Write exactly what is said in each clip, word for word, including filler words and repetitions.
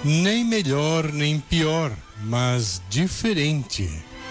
Nem melhor nem pior, mas diferente.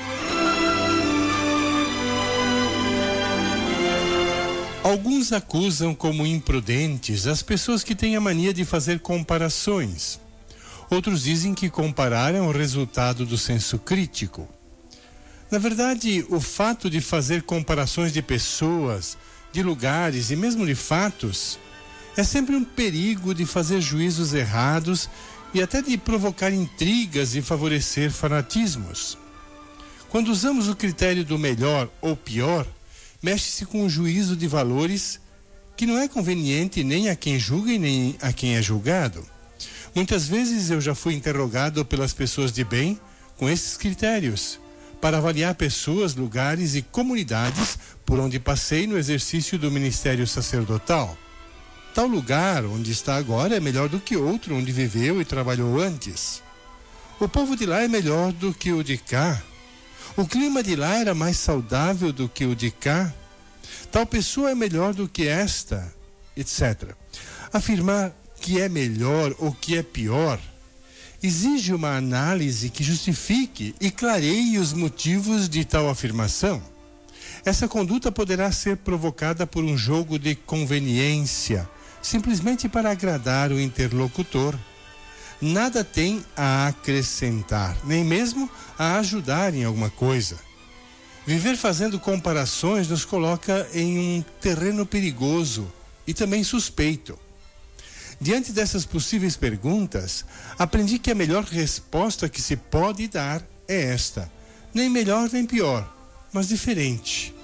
Alguns acusam como imprudentes as pessoas que têm a mania de fazer comparações. Outros dizem que comparar é um resultado do senso crítico. Na verdade, o fato de fazer comparações de pessoas, de lugares e mesmo de fatos é sempre um perigo de fazer juízos errados e até de provocar intrigas e favorecer fanatismos. Quando usamos o critério do melhor ou pior, mexe-se com um juízo de valores que não é conveniente nem a quem julga e nem a quem é julgado. Muitas vezes eu já fui interrogado pelas pessoas de bem com esses critérios, para avaliar pessoas, lugares e comunidades por onde passei no exercício do ministério sacerdotal. Tal lugar onde está agora é melhor do que outro onde viveu e trabalhou antes. O povo de lá é melhor do que o de cá. O clima de lá era mais saudável do que o de cá. Tal pessoa é melhor do que esta, etcétera. Afirmar que é melhor ou que é pior exige uma análise que justifique e clareie os motivos de tal afirmação. Essa conduta poderá ser provocada por um jogo de conveniência, simplesmente para agradar o interlocutor. Nada tem a acrescentar, nem mesmo a ajudar em alguma coisa. Viver fazendo comparações nos coloca em um terreno perigoso e também suspeito. Diante dessas possíveis perguntas, aprendi que a melhor resposta que se pode dar é esta: nem melhor nem pior, mas diferente.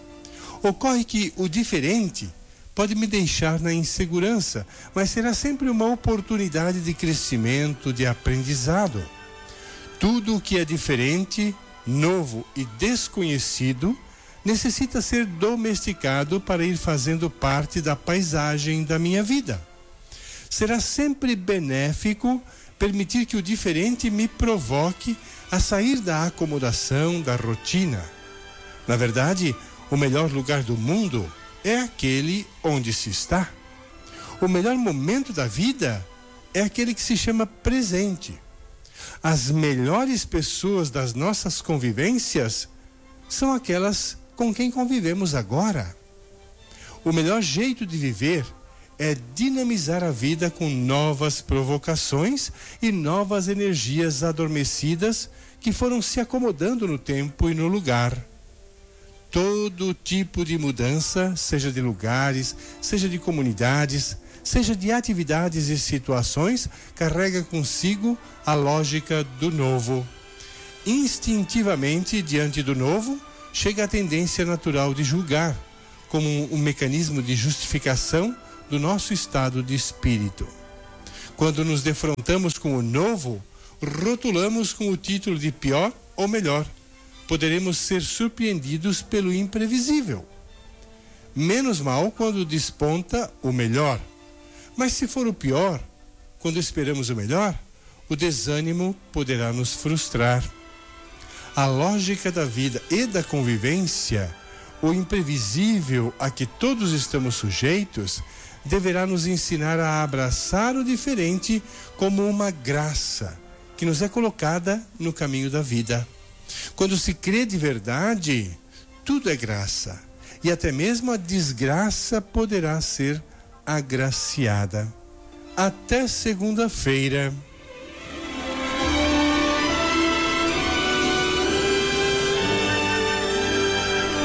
Ocorre que o diferente pode me deixar na insegurança, mas será sempre uma oportunidade de crescimento, de aprendizado. Tudo o que é diferente, novo e desconhecido necessita ser domesticado para ir fazendo parte da paisagem da minha vida. Será sempre benéfico permitir que o diferente me provoque a sair da acomodação, da rotina. Na verdade, o melhor lugar do mundo é aquele onde se está. O melhor momento da vida é aquele que se chama presente. As melhores pessoas das nossas convivências são aquelas com quem convivemos agora. O melhor jeito de viver é dinamizar a vida com novas provocações e novas energias adormecidas que foram se acomodando no tempo e no lugar. Todo tipo de mudança, seja de lugares, seja de comunidades, seja de atividades e situações, carrega consigo a lógica do novo. Instintivamente, diante do novo, chega a tendência natural de julgar, como um mecanismo de justificação do nosso estado de espírito. Quando nos defrontamos com o novo, rotulamos com o título de pior ou melhor. Poderemos ser surpreendidos pelo imprevisível. Menos mal quando desponta o melhor. Mas se for o pior, quando esperamos o melhor, o desânimo poderá nos frustrar. A lógica da vida e da convivência, o imprevisível a que todos estamos sujeitos, deverá nos ensinar a abraçar o diferente como uma graça que nos é colocada no caminho da vida. Quando se crê de verdade, tudo é graça, e até mesmo a desgraça poderá ser agraciada. Até segunda-feira.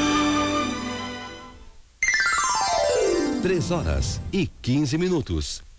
Três horas e quinze minutos.